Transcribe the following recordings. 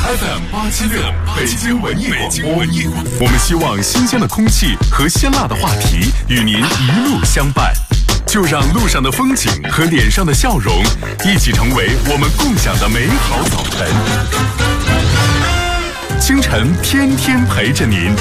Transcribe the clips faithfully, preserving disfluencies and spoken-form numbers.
F M 八七六北京文艺广播，我们希望新鲜的空气和鲜辣的话题与您一路相伴，就让路上的风景和脸上的笑容一起成为我们共享的美好早晨。清晨天天陪着您。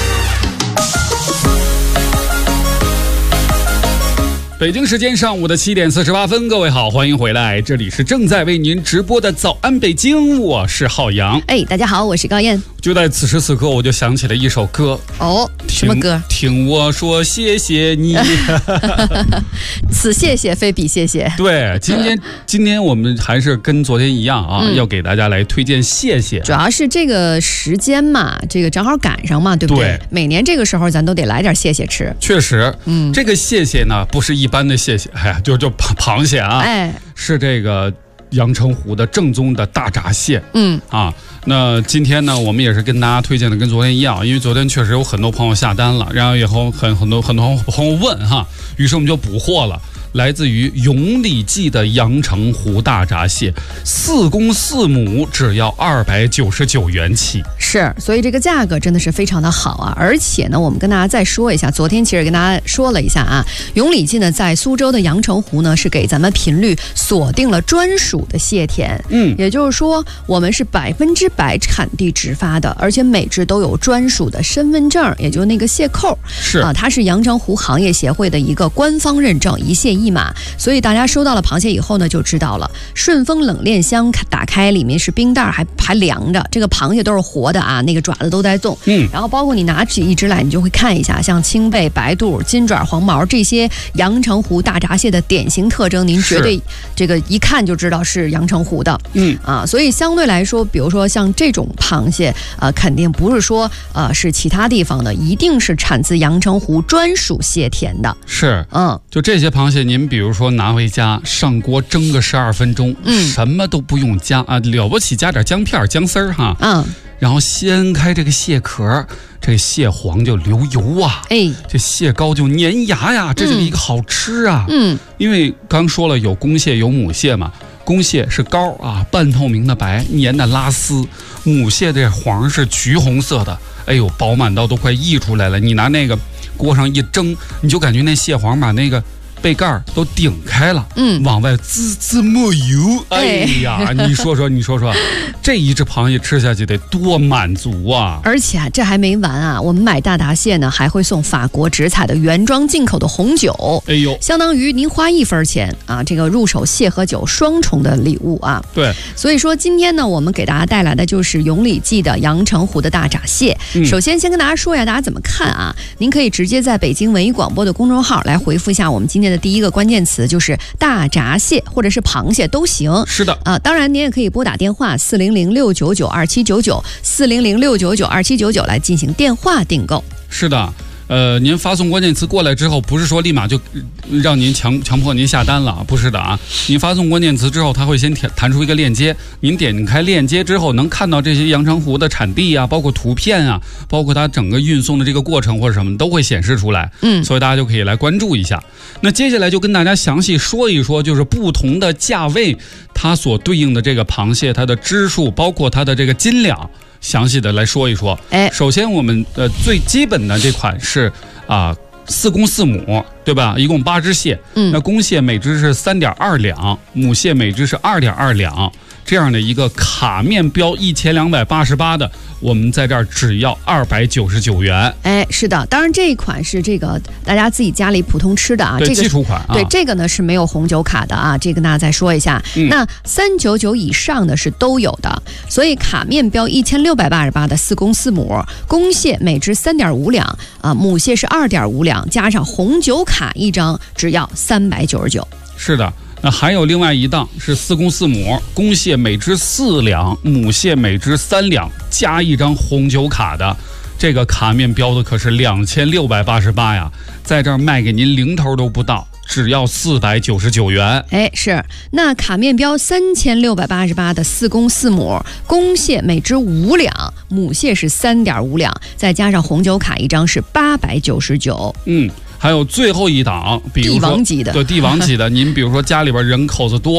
北京时间上午的七点四十八分，各位好，欢迎回来，这里是正在为您直播的早安北京，我是浩洋。 哎，大家好，我是高燕。 就在此时此刻，我就想起了一首歌。 哦，什么歌？ 听我说谢谢你。 此谢谢非彼谢谢。 对，今天今天我们还是跟昨天一样啊、嗯，要给大家来推荐谢谢。 主要是这个时间嘛，这个正好赶上嘛，对不对？对，每年这个时候咱都得来点谢谢吃。 确实，嗯，这个谢谢呢，不是一般的谢谢，哎呀，就就螃蟹啊，哎，是这个阳澄湖的正宗的大闸蟹。嗯啊，那今天呢，我们也是跟大家推荐的跟昨天一样，因为昨天确实有很多朋友下单了，然后以后很很多很多朋友问哈，于是我们就补货了。来自于永礼记的阳澄湖大闸蟹，四公四母，只要二百九十九元起。 是，所以这个价格真的是非常的好啊！而且呢，我们跟大家再说一下，昨天其实跟大家说了一下啊，永礼记呢在苏州的阳澄湖呢是给咱们频率锁定了专属的蟹田，嗯，也就是说我们是百分之百产地直发的，而且每只都有专属的身份证，也就是那个蟹扣， 是啊， 它是阳澄湖行业协会的一个官方认证，一蟹一码，所以大家收到了螃蟹以后呢，就知道了。顺丰冷链箱打开，里面是冰袋，还还凉着，这个螃蟹都是活的啊，那个爪子都在动。嗯，然后包括你拿起一只来，你就会看一下，像青背、白肚、金爪、黄毛这些阳澄湖大闸蟹的典型特征，您绝对这个一看就知道是阳澄湖的。嗯啊，所以相对来说，比如说像这种螃蟹，呃，肯定不是说呃是其他地方的，一定是产自阳澄湖专属蟹田的。 是，嗯，就这些螃蟹，您比如说拿回家上锅蒸个十二分钟，嗯，什么都不用加啊，了不起加点姜片、姜丝儿哈，嗯，然后掀开这个蟹壳，这蟹黄就流油啊，哎，这蟹膏就粘牙呀，这就是一个好吃啊，嗯，因为刚说了有公蟹有母蟹嘛，公蟹是膏啊，半透明的白，粘的拉丝，母蟹这黄是橘红色的，哎呦，饱满到都快溢出来了，你拿那个锅上一蒸，你就感觉那蟹黄把那个背盖都顶开了，嗯，往外滋滋冒油，哎呀，你说说，你说说，这一只螃蟹吃下去得多满足啊！ 而且啊，这还没完啊，我们买大闸蟹呢，还会送法国直采的原装进口的红酒，哎呦，相当于您花一分钱啊，这个入手蟹和酒双重的礼物啊。 对， 所以说今天呢，我们给大家带来的就是永礼记的阳澄湖的大闸蟹。嗯、首先先跟大家说一下，大家怎么看啊？您可以直接在北京文艺广播的公众号来回复一下我们今天的第一个关键词，就是大闸蟹或者是螃蟹都行。 是的啊，当然您也可以拨打电话四零零六九九二七九九四零零六九九二七九九来进行电话订购。 是的。呃，您发送关键词过来之后，不是说立马就让您强强迫您下单了，不是的啊。您发送关键词之后，它会先弹出一个链接，您点开链接之后，能看到这些阳澄湖的产地啊，包括图片啊，包括它整个运送的这个过程或者什么都会显示出来。嗯，所以大家就可以来关注一下。那接下来就跟大家详细说一说，就是不同的价位，它所对应的这个螃蟹，它的只数，包括它的这个斤两。详细的来说一说，哎，首先我们呃最基本的这款是啊、呃、四公四母，对吧？一共八只蟹，嗯，那公蟹每只是三点二两，母蟹每只是二点二两，这样的一个卡面标一千两百八十八的，我们在这儿只要二百九十九元。 哎，是的，当然这一款是这个大家自己家里普通吃的啊， 对， 这个基础款啊， 对，这个呢是没有红酒卡的啊，这个跟大家再说一下。嗯、那三九九以上的是都有的，所以卡面标一千六百八十八的四公四母，公蟹每只三点五两啊，母蟹是二点五两，加上红酒卡一张，只要三百九十九。 是的。那还有另外一档是四公四母，公蟹每只四两，母蟹每只三两，加一张红酒卡的，这个卡面标的可是两千六百八十八呀，在这儿卖给您零头都不到，只要四百九十九元。 哎，是那卡面标三千六百八十八的四公四母，公蟹每只五两，母蟹是三点五两，再加上红酒卡一张是八百九十九。 嗯。还有最后一档，比如说帝王级的， 对帝王级的，您比如说家里边人口子多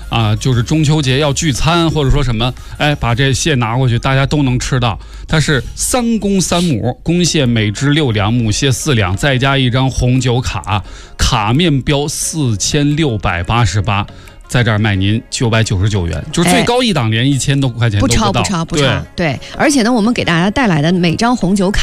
啊，就是中秋节要聚餐或者说什么，哎，把这蟹拿过去，大家都能吃到。它是三公三母，公蟹每只六两，母蟹四两，再加一张红酒卡，卡面标四千六百八十八。在这儿卖您九百九十九元，就是最高一档连一千多块钱都不不到， 超不超不超。对，而且呢，我们给大家带来的每张红酒卡